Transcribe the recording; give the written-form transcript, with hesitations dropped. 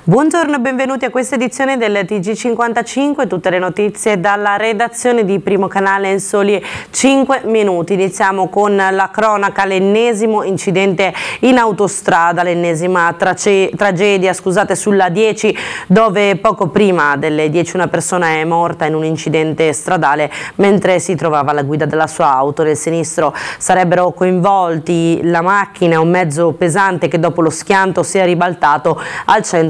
Buongiorno e benvenuti a questa edizione del TG55, tutte le notizie dalla redazione di Primo Canale in soli 5 minuti. Iniziamo con la cronaca, l'ennesimo incidente in autostrada, l'ennesima tragedia sulla 10, dove poco prima delle 10 una persona è morta in un incidente stradale mentre si trovava alla guida della sua auto. Nel sinistro sarebbero coinvolti la macchina e un mezzo pesante che dopo lo schianto si è ribaltato al centro